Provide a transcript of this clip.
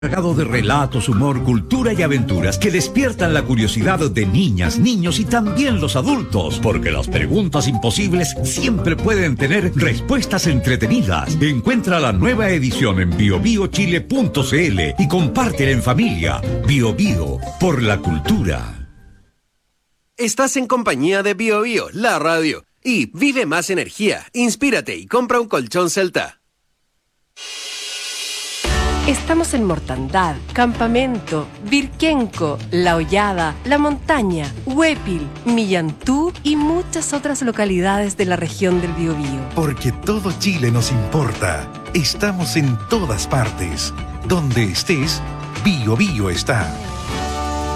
Cargado de relatos, humor, cultura y aventuras que despiertan la curiosidad de niñas, niños y también los adultos, porque las preguntas imposibles siempre pueden tener respuestas entretenidas. Encuentra la nueva edición en biobiochile.cl y compártela en familia. Bio Bio, por la cultura. Estás en compañía de Bio Bio, la radio. Y vive más energía, inspírate y compra un colchón Celta. Estamos en Mortandad, Campamento, Virquenco, La Hollada, La Montaña, Huépil, Millantú y muchas otras localidades de la región del Biobío. Porque todo Chile nos importa. Estamos en todas partes. Donde estés, Bio Bio está.